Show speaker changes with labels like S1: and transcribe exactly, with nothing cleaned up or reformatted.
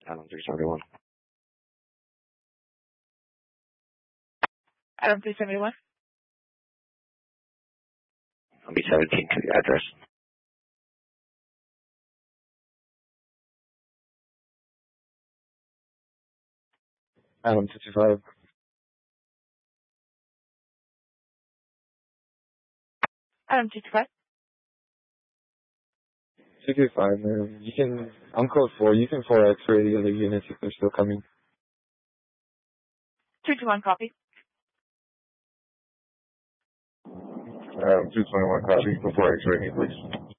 S1: Adam three seventy-one.
S2: Adam three seventy-one.
S1: I'll be seventeen to the address.
S3: Adam fifty-five.
S2: Adam fifty-five.
S3: fifty-five, man. You can, I'm code four. You can four X-ray the other units if they're still coming.
S2: two two one copy.
S4: Um, two twenty-one copy. Before X-ray, please.